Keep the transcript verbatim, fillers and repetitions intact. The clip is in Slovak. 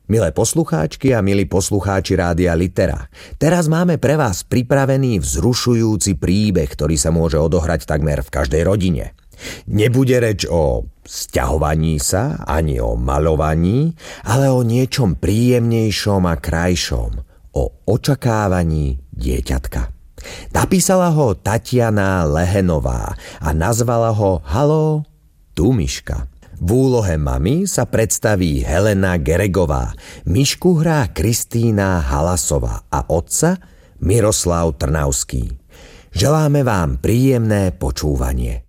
Milé poslucháčky a milí poslucháči Rádia Litera, teraz máme pre vás pripravený vzrušujúci príbeh, ktorý sa môže odohrať takmer v každej rodine. Nebude reč o sťahovaní sa, ani o maľovaní, ale o niečom príjemnejšom a krajšom, o očakávaní dieťatka. Napísala ho Tatiana Lehenová a nazvala ho Haló, tu Miška. V úlohe mamy sa predstaví Helena Geregová, Mišku hrá Kristína Halasová a otca Miroslav Trnavský. Želáme vám príjemné počúvanie.